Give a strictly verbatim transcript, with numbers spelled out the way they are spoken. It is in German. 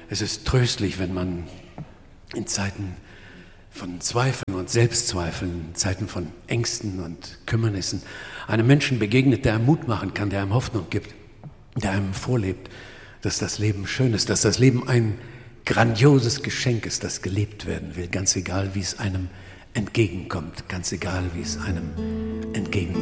Es ist tröstlich, wenn man in Zeiten von Zweifeln und Selbstzweifeln, in Zeiten von Ängsten und Kümmernissen einem Menschen begegnet, der einem Mut machen kann, der einem Hoffnung gibt, der einem vorlebt, dass das Leben schön ist, dass das Leben ein grandioses Geschenk ist, das gelebt werden will, ganz egal, wie es einem entgegenkommt, ganz egal, wie es einem entgegenkommt.